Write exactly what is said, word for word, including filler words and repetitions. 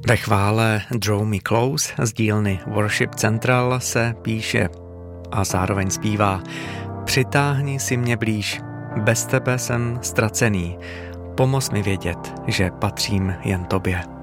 Ve chvále Draw Me Close z dílny Worship Central se píše a zároveň zpívá: Přitáhni si mě blíž, bez tebe jsem ztracený, pomoz mi vědět, že patřím jen tobě.